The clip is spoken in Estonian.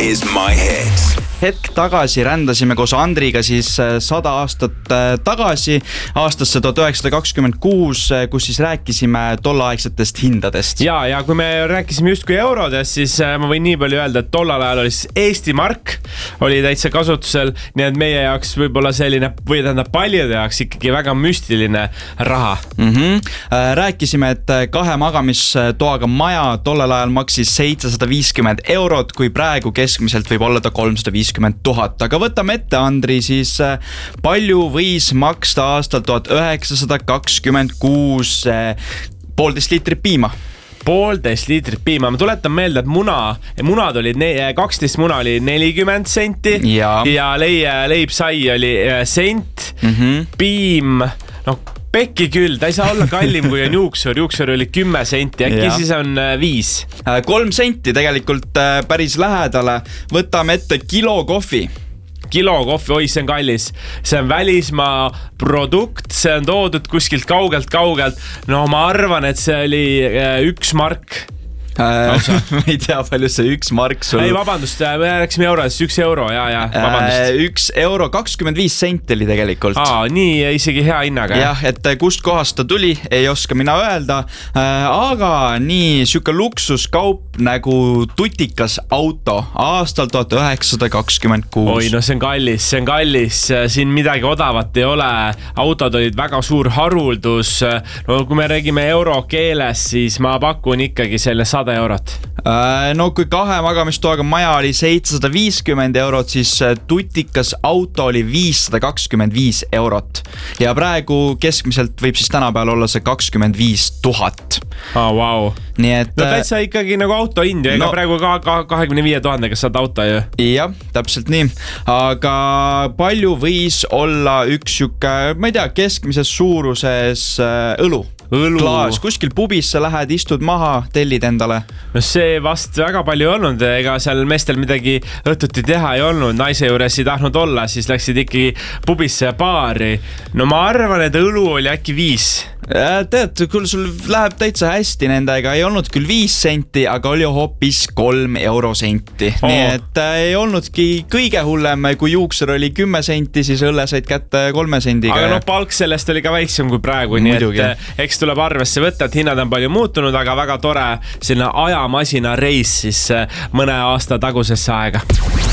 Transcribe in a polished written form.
is my hit. Hetk tagasi rändasime koos Andriga siis 100 aastat tagasi aastasse 1926, kus siis rääkisime tolleaegsetest hindadest. Ja kui me rääkisime justkui eurodest, siis ma võin nii palju öelda, et tollal ajal oli Eesti mark oli täitsa kasutusel, nii et meie jaoks võib-olla selline, või tähendab paljude jaoks ikkagi väga müstiline raha. Rääkisime, et 2 magamistoaga maja tollel ajal maksis 750 €, kui praegu keskmiselt võib olla ta 350 000. Aga võtame ette, Andri, siis palju võis maksta aastal 1926 1,5 liitrit piima? 1,5 liitrit piima. Ma tuletan meelde, et munad olid 12 muna oli 40 senti ja leipsai oli sent. Piim, pekki küll, ta ei saa olla kallim kui on juuksur oli 10 senti, äkki siis on 5. 3 senti tegelikult päris lähedale. Võtame ette kilo kohvi. Kilo kohvi, oi, see on kallis. See on välismaa produkt, see on toodud kuskilt kaugelt. No ma arvan, et see oli 1 mark. Ma ei tea, palju see 1 mark sul... Ei, vabandust, me rääksime euros, 1 euro, vabandust. 1 euro 25 senti oli tegelikult. Nii isegi hea hinnaga. Jah, et kust kohast ta tuli, ei oska mina öelda, aga nii süke luksuskaup nagu tutikas auto aastal 1926. Oi, no see on kallis, siin midagi odavat ei ole, autod olid väga suur haruldus. No kui me räägime euro keeles, siis ma pakun ikkagi selle 100 eurot. No kui 2 magamistoaga maja oli 750 €, siis tutikas auto oli 525 €. Ja praegu keskmiselt võib siis tänapäeval olla see 25 000. Wow. Nii et... No täitsa ikkagi nagu auto hind, ega praegu ka 25 000, kas saad auto ju? Jah, täpselt nii. Aga palju võis olla üks süke, ma ei tea, keskmises suuruses õlu? Klaas, kuskil pubisse lähed, istud maha, tellid endale. No see vast väga palju ei olnud, ega seal meestel midagi õhtuti teha ei olnud, naise juures ei tahtnud olla, siis läksid ikkagi pubisse ja baari. No ma arvan, et õlu oli äkki 5. Tead, küll sul läheb täitsa hästi nendega, ei olnud küll 5 senti, aga oli hoopis 3 eurosenti. Nii et ei olnudki kõige hullem, kui juuksur oli 10 senti, siis õlle said kätte 3 sendiga. Aga palk sellest oli ka väiksem kui praegu, nii et eks tuleb arvesse võtta, et hinnad on palju muutunud, aga väga tore selline ajamasina reis siis mõne aasta tagusesse aega.